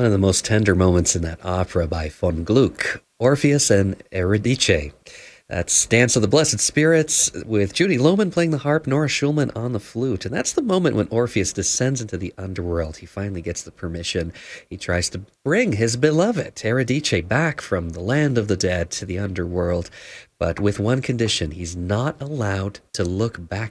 One of the most tender moments in that opera by von Gluck, Orpheus and Eurydice. That's Dance of the Blessed Spirits with Judy Lohman playing the harp, Nora Schulman on the flute. And that's the moment when Orpheus descends into the underworld. He finally gets the permission. He tries to bring his beloved Eurydice back from the land of the dead to the underworld, but with one condition: he's not allowed to look back